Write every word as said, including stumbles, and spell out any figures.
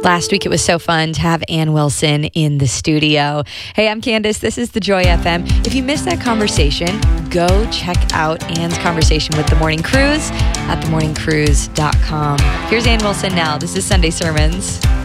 Last week, it was so fun to have Ann Wilson in the studio. Hey, I'm Candace. This is The Joy F M. If you missed that conversation, go check out Ann's conversation with The Morning Cruise at the morning cruise dot com. Here's Ann Wilson now. This is Sunday Sermons.